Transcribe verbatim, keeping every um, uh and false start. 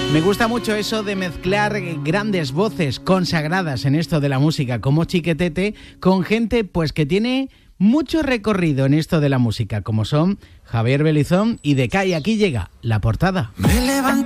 Me gusta mucho eso de mezclar grandes voces consagradas en esto de la música como Chiquetete con gente pues que tiene mucho recorrido en esto de la música, como son Javier Belizón y Decay. Aquí llega La Portada. Me levanto